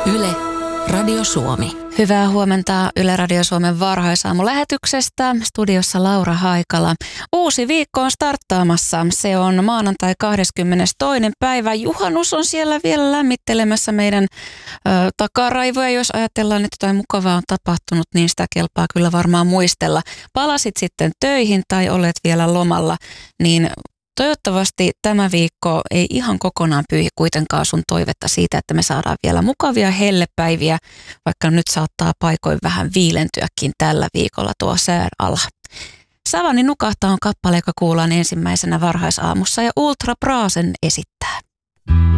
Yle, Radio Suomi. Hyvää huomenta Yle Radio Suomen varhaisaamulähetyksestä. Studiossa Laura Haikala. Uusi viikko on starttaamassa. Se on maanantai 22. päivä. Juhannus on siellä vielä lämmittelemässä meidän takaraivoja. Jos ajatellaan, että jotain mukavaa on tapahtunut, niin sitä kelpaa kyllä varmaan muistella. Palasit sitten töihin tai olet vielä lomalla, niin toivottavasti tämä viikko ei ihan kokonaan pyyhi kuitenkaan sun toivetta siitä, että me saadaan vielä mukavia hellepäiviä, vaikka nyt saattaa paikoin vähän viilentyäkin tällä viikolla tuo sään ala. Savani nukahtaa on kappale, joka kuullaan ensimmäisenä varhaisaamussa ja Ultra Braasen esittää.